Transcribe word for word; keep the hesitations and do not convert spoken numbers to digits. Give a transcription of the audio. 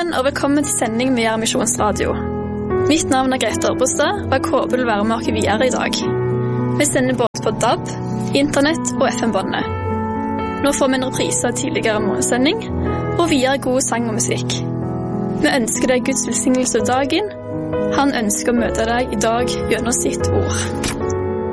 sammen, og velkommen til sending med Misjonsradio. Mitt navn er Grete Ørbostad, og jeg håper vil være med dere videre i dag. Vi sender både på D A B, internett og F M-båndet. Nå får vi en reprise av tidligere morgensending, og videre god sang og musikk. Vi ønsker deg Guds velsignelse dagen. Han ønsker å møte deg i dag gjennom sitt ord.